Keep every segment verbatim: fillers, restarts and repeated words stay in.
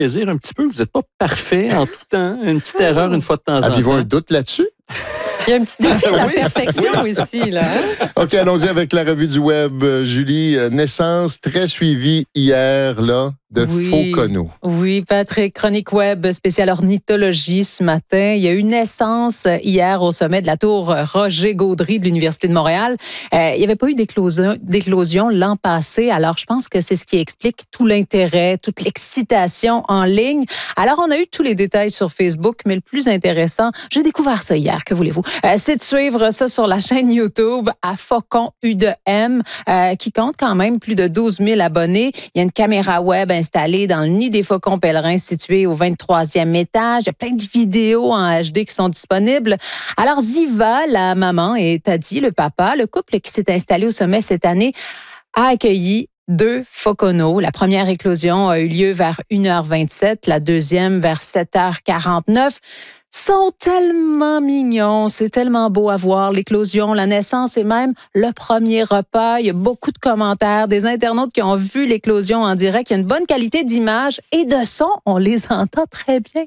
plaisir un petit peu. Vous n'êtes pas parfait en tout temps. Une petite erreur une fois de temps en temps. Avez-vous un doute là-dessus? Il y a un petit défi de la Oui. perfection ici, là. OK, allons-y avec la revue du web. Euh, Julie, euh, naissance très suivie hier, là, de Oui. Fauconneau. Oui, Patrick, chronique web spéciale ornithologie ce matin. Il y a eu naissance hier au sommet de la tour Roger Gaudry de l'Université de Montréal. Euh, il n'y avait pas eu d'éclosion, d'éclosion l'an passé, alors je pense que c'est ce qui explique tout l'intérêt, toute l'excitation en ligne. Alors, on a eu tous les détails sur Facebook, mais le plus intéressant, j'ai découvert ça hier, que voulez-vous, euh, c'est de suivre ça sur la chaîne YouTube à Faucon U de M, euh, qui compte quand même plus de douze mille abonnés. Il y a une caméra web installée dans le nid des faucons pèlerins situé au vingt-troisième étage. Il y a plein de vidéos en H D qui sont disponibles. Alors, Ziva, la maman, et Tadi, le papa, le couple qui s'est installé au sommet cette année, a accueilli deux fauconneaux. La première éclosion a eu lieu vers une heure vingt-sept, la deuxième vers sept heures quarante-neuf. Sont tellement mignons, c'est tellement beau à voir, l'éclosion, la naissance et même le premier repas. Il y a beaucoup de commentaires, des internautes qui ont vu l'éclosion en direct. Il y a une bonne qualité d'image et de son, on les entend très bien.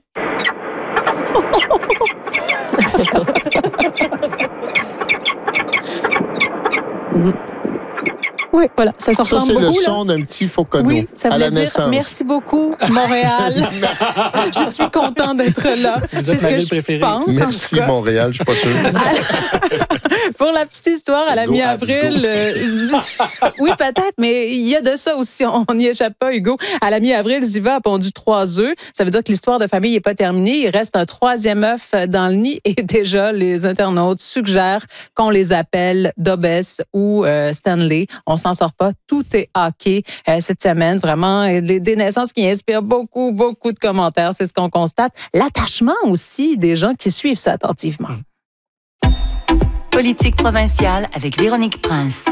Oui, voilà, ça se Ça, ressemble c'est le beaucoup. son là. d'un petit Fauconneau Oui, ça à veut la dire naissance. merci beaucoup, Montréal. Je suis content d'être là. Vous C'est êtes ce ma que ville je préférée. pense. en Merci, tout cas. Montréal, je suis pas sûr. Pour la petite histoire, à la Go, mi-avril, euh, Zi- oui peut-être, mais il y a de ça aussi, on n'y échappe pas, Hugo. À la mi-avril, Ziva a pondu trois œufs. Ça veut dire que l'histoire de famille n'est pas terminée. Il reste un troisième œuf dans le nid et déjà, les internautes suggèrent qu'on les appelle Dobes ou euh, Stanley. On s'en sort pas. Tout est hockey euh, cette semaine. Vraiment, des, des naissances qui inspirent beaucoup, beaucoup de commentaires. C'est ce qu'on constate. L'attachement aussi des gens qui suivent ça attentivement. Politique provinciale avec Véronique Prince.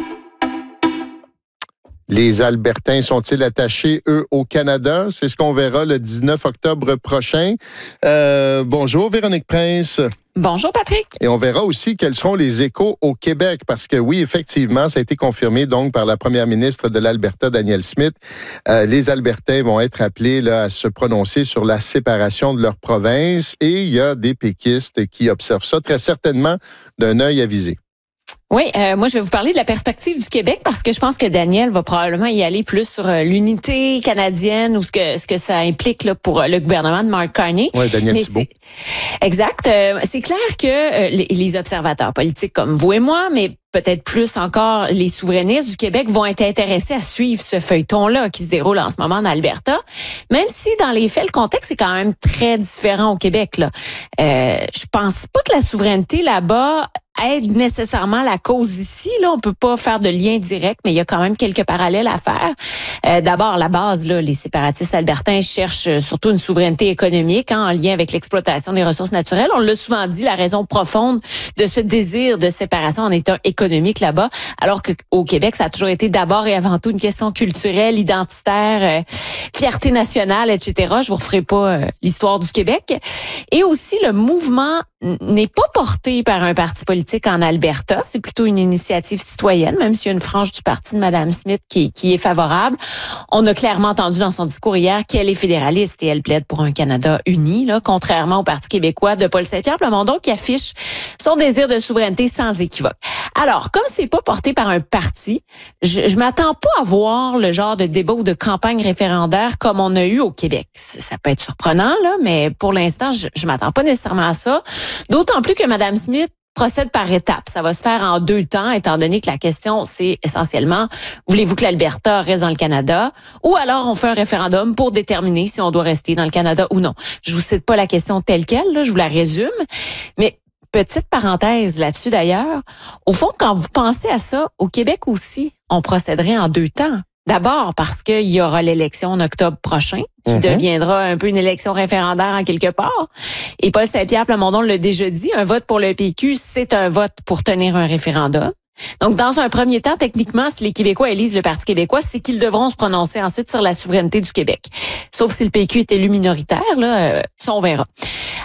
Les Albertains sont-ils attachés, eux, au Canada? C'est ce qu'on verra le dix-neuf octobre prochain. Euh, bonjour, Véronique Prince. Bonjour, Patrick. Et on verra aussi quels seront les échos au Québec, parce que oui, effectivement, ça a été confirmé donc par la première ministre de l'Alberta, Danielle Smith. Euh, les Albertains vont être appelés là, à se prononcer sur la séparation de leur province et il y a des péquistes qui observent ça très certainement d'un œil avisé. Oui, euh, moi, je vais vous parler de la perspective du Québec parce que je pense que Daniel va probablement y aller plus sur euh, l'unité canadienne ou ce que ce que ça implique là, pour euh, le gouvernement de Mark Carney. Oui, Daniel Mais Thibeault. c'est- Exact. Euh, c'est clair que euh, les, les observateurs politiques comme vous et moi, mais peut-être plus encore les souverainistes du Québec vont être intéressés à suivre ce feuilleton-là qui se déroule en ce moment en Alberta, même si dans les faits, le contexte est quand même très différent au Québec. Là. Euh, je pense pas que la souveraineté là-bas aide nécessairement la cause ici. Là, on peut pas faire de lien direct, mais il y a quand même quelques parallèles à faire. Euh, d'abord, la base, là, les séparatistes albertains cherchent surtout une souveraineté économique hein, en lien avec l'exploitation des ressources naturelles. On l'a souvent dit, la raison profonde de ce désir de séparation en état économique là-bas, alors qu'au Québec, ça a toujours été d'abord et avant tout une question culturelle, identitaire, euh, fierté nationale, et cetera. Je vous referai pas euh, l'histoire du Québec. Et aussi, le mouvement n'est pas porté par un parti politique en Alberta. C'est plutôt une initiative citoyenne, même s'il y a une frange du parti de Mme Smith qui, qui est favorable. On a clairement entendu dans son discours hier qu'elle est fédéraliste et elle plaide pour un Canada uni, là, contrairement au Parti québécois de Paul Saint-Pierre Plamondon qui affiche son désir de souveraineté sans équivoque. Alors, comme c'est pas porté par un parti, je, je m'attends pas à voir le genre de débat ou de campagne référendaire comme on a eu au Québec. Ça peut être surprenant, là, mais pour l'instant, je, je m'attends pas nécessairement à ça. D'autant plus que Mme Smith procède par étapes. Ça va se faire en deux temps, étant donné que la question, c'est essentiellement, voulez-vous que l'Alberta reste dans le Canada? Ou alors on fait un référendum pour déterminer si on doit rester dans le Canada ou non. Je vous cite pas la question telle quelle, là, je vous la résume. Mais petite parenthèse là-dessus d'ailleurs, au fond, quand vous pensez à ça, au Québec aussi, on procéderait en deux temps. D'abord parce qu'il y aura l'élection en octobre prochain, qui Mm-hmm. deviendra un peu une élection référendaire en quelque part. Et Paul Saint-Pierre Plamondon l'a déjà dit, un vote pour le P Q, c'est un vote pour tenir un référendum. Donc, dans un premier temps, techniquement, si les Québécois élisent le Parti québécois, c'est qu'ils devront se prononcer ensuite sur la souveraineté du Québec. Sauf si le P Q est élu minoritaire, là, euh, ça on verra.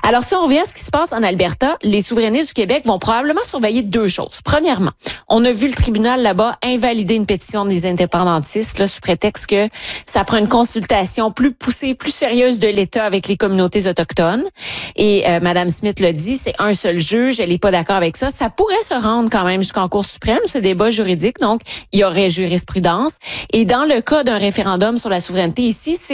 Alors, si on revient à ce qui se passe en Alberta, les souverainistes du Québec vont probablement surveiller deux choses. Premièrement, on a vu le tribunal là-bas invalider une pétition des indépendantistes là, sous prétexte que ça prend une consultation plus poussée, plus sérieuse de l'État avec les communautés autochtones. Et euh, Mme Smith l'a dit, c'est un seul juge, elle n'est pas d'accord avec ça. Ça pourrait se rendre quand même jusqu'en Cour suprême, ce débat juridique. Donc, il y aurait jurisprudence. Et dans le cas d'un référendum sur la souveraineté ici, c'est